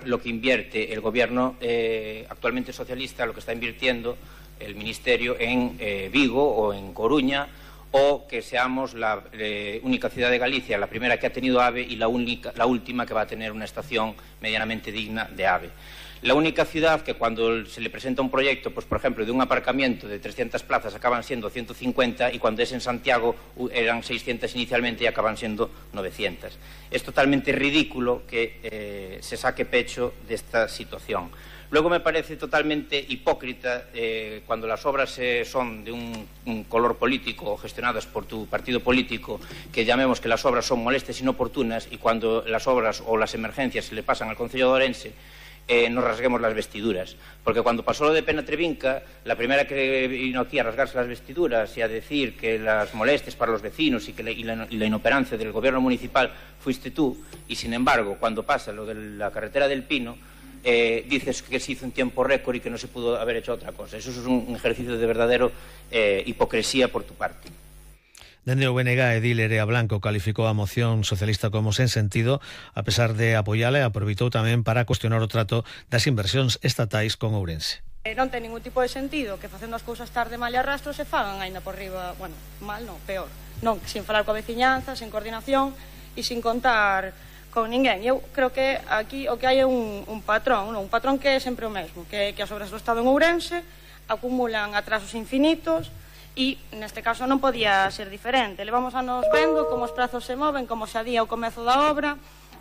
lo que invierte el gobierno actualmente socialista, lo que está invirtiendo el Ministerio en Vigo o en Coruña, o que seamos la única ciudad de Galicia, la primera que ha tenido AVE y la última que va a tener una estación medianamente digna de AVE. La única ciudad que cuando se le presenta un proyecto, pues por ejemplo, de un aparcamiento de 300 plazas acaban siendo 150 y cuando es en Santiago eran 600 inicialmente y acaban siendo 900. Es totalmente ridículo que se saque pecho de esta situación. Luego me parece totalmente hipócrita cuando las obras son de un color político o gestionadas por tu partido político, que llamemos que las obras son molestas e inoportunas, y cuando las obras o las emergencias se le pasan al Concello de Ourense nos rasguemos las vestiduras. Porque cuando pasó lo de Penatrevinca, la primera que vino aquí a rasgarse las vestiduras y a decir que las molestias para los vecinos y la inoperancia del gobierno municipal fuiste tú, y sin embargo, cuando pasa lo de la carretera del Pino, dices que se hizo en tiempo récord y que no se pudo haber hecho otra cosa. Eso es un ejercicio de verdadero hipocresía por tu parte. Dende o BNG, Edil Erea Blanco calificou a moción socialista como sen sentido, a pesar de apoiala, e aproveitou tamén para cuestionar o trato das inversións estatais con Ourense. Non ten ningún tipo de sentido que facendo as cousas tarde mal e arrastro se fagan aínda por riba, bueno, mal non, peor. Non, sin falar coa veciñanza, sin coordinación e sin contar con ninguén. Eu creo que aquí o que hai é un patrón, non? Un patrón que é sempre o mesmo, que as obras do Estado en Ourense acumulan atrasos infinitos. E neste caso non podía ser diferente. Levamos anos vendo como os prazos se moven, como se adía o comezo da obra,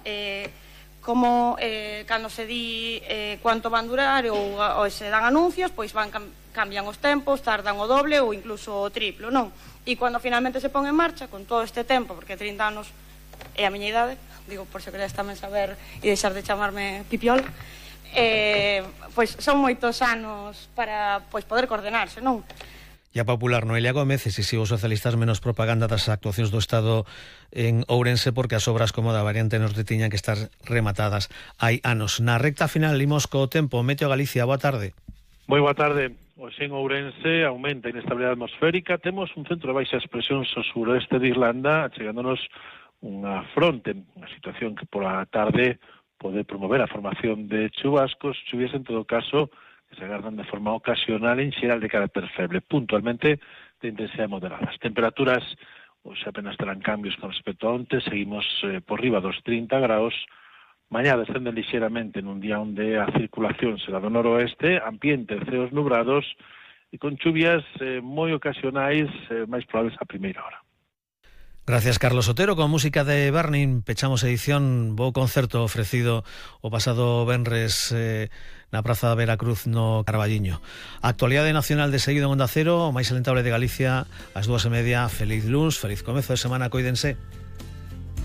como cando se di cuánto van durar ou se dan anuncios, pois cambian os tempos, tardan o doble ou incluso o triplo, non? E cando finalmente se pon en marcha, con todo este tempo, porque 30 anos é a miña idade, digo, por se queres tamén saber e deixar de chamarme pipiola, pois son moitos anos para poder coordenarse, non? E a popular Noelia Gómez exixiu aos socialistas menos propaganda das actuacións do Estado en Ourense, porque as obras como da variante norte tiñan que estar rematadas hai anos. Na recta final limos co tempo. Meteo Galicia, boa tarde. Moi boa tarde. Hoxe en Ourense aumenta a inestabilidade atmosférica. Temos un centro de baixas presións ao suroeste de Irlanda, chegándonos unha fronte, unha situación que pola tarde pode promover a formación de chubascos, chuvias en todo caso, que se agardan de forma ocasional en xeral de carácter feble, puntualmente de intensidade moderada. As temperaturas hoxe apenas terán cambios con respecto a onte, seguimos por riba dos 30 graus, mañá descende lixeramente nun día onde a circulación será do noroeste, ambiente de ceos nubrados e con chuvias moi ocasionais, máis probables a primeira hora. Gracias, Carlos Otero. Con música de Burning pechamos edición. Bo concerto ofrecido o pasado venres na Praza da Veracruz no Carballiño. A actualidade nacional de seguido en Onda Cero, o máis alentable de Galicia, ás 2:30. Feliz luns, feliz comezo de semana, coídense.